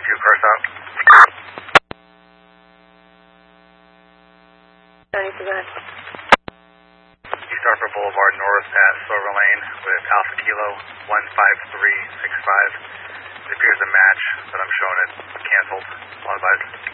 22, car stop. 92, go ahead. East Hartford Boulevard north at Silver Lane with Alpha Kilo 15365. It appears to match, but I'm showing it canceled. All advised.